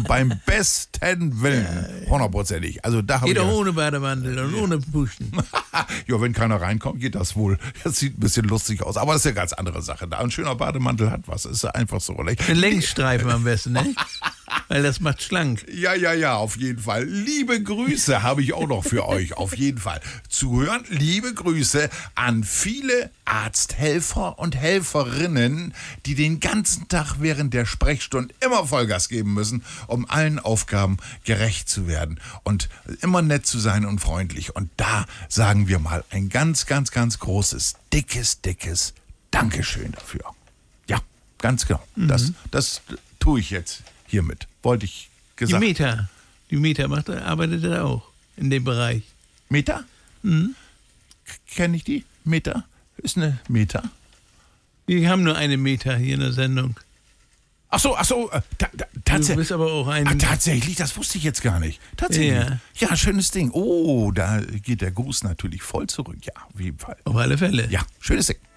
beim besten Willen. 100%. Also da habe Geht ich auch ohne Bademantel und ohne Puschen. ja, wenn keiner reinkommt, geht das wohl. Das sieht ein bisschen lustig aus, aber das ist ja eine ganz andere Sache. Da ein schöner Bademantel hat was, ist ja einfach so. Ein Längsstreifen am besten, ne? Weil das macht schlank. Ja, auf jeden Fall. Liebe Grüße habe ich auch noch für euch, auf jeden Fall. Zuhören, liebe Grüße an viele Arzthelfer und Helferinnen, die den ganzen Tag während der Sprechstunde immer Vollgas geben müssen, um allen Aufgaben gerecht zu werden und immer nett zu sein und freundlich. Und da sagen wir mal ein ganz, ganz, ganz großes, dickes Dankeschön dafür. Ja, ganz genau. Das tue ich jetzt hiermit. Wollte ich gesagt. Die Meta arbeitet da auch in dem Bereich. Meta? Kenne ich die? Meta? Ist eine Meta? Wir haben nur eine Meta hier in der Sendung. Ach so, Du bist aber auch ein... tatsächlich, das wusste ich jetzt gar nicht. Tatsächlich. Ja, schönes Ding. Oh, da geht der Gruß natürlich voll zurück. Ja, auf jeden Fall. Auf alle Fälle. Ja, schönes Ding.